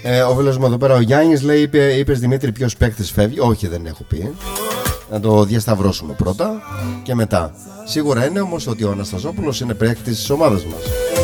Ο φίλος μου εδώ πέρα, ο Γιάννης, λέει: είπες Δημήτρη, ποιος παίκτης φεύγει? Όχι, δεν έχω πει. Να το διασταυρώσουμε πρώτα και μετά. Σίγουρα είναι όμως ότι ο Αναστασόπουλος είναι παίκτης της ομάδας μας.